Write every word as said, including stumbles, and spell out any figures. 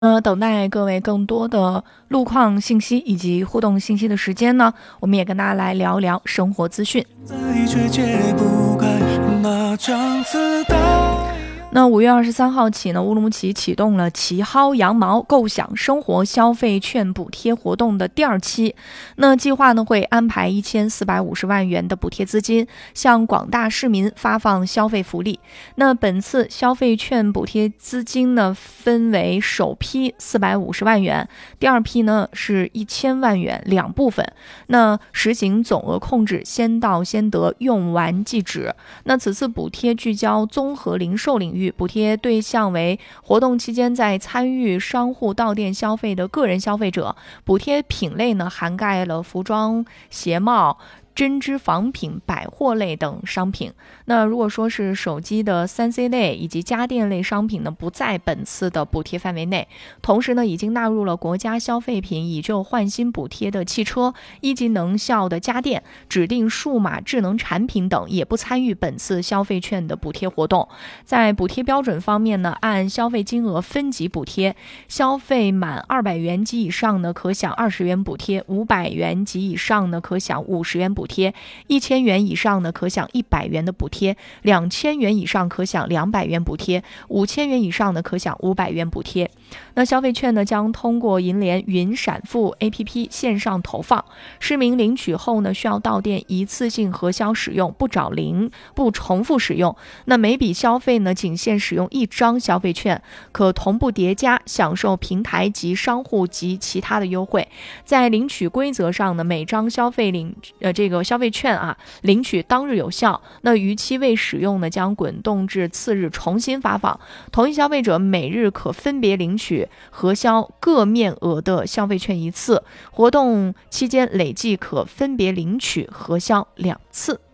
呃，等待各位更多的路况信息以及互动信息的时间呢，我们也跟大家来聊一聊生活资讯。那五月二十三号起呢，乌鲁木齐启动了齐薅羊毛共享生活消费券补贴活动的第二期。那计划呢会安排一千四百五十万元的补贴资金，向广大市民发放消费福利。那本次消费券补贴资金呢分为首批四百五十万元，第二批呢是一千万元两部分。那实行总额控制，先到先得，用完即止。那此次补贴聚焦综合零售领域。补贴对象为活动期间在参与商户到店消费的个人消费者，补贴品类呢涵盖了服装、鞋帽、针织仿品、百货类等商品。那如果说是手机的 三 C 类以及家电类商品呢，不在本次的补贴范围内。同时呢，已经纳入了国家消费品以旧换新补贴的汽车、一级能效的家电、指定数码智能产品等，也不参与本次消费券的补贴活动。在补贴标准方面呢，按消费金额分级补贴，消费满二百元及以上呢，可享二十元补贴；五百元及以上呢，可享五十元补贴；一千元以上呢，可享一百元的补贴；两千元以上可享两百元补贴；五千元以上呢，可享五百元补贴。那消费券呢，将通过银联云闪付 A P P 线上投放，市民领取后呢，需要到店一次性核销使用，不找零，不重复使用。那每笔消费呢，仅限使用一张消费券，可同步叠加享受平台及商户及其他的优惠。在领取规则上呢，每张消费领呃这个消费券啊，领取当日有效，那逾期未使用呢，将滚动至次日重新发放。同一消费者每日可分别领取核销各面额的消费券一次，活动期间累计可分别领取核销两次。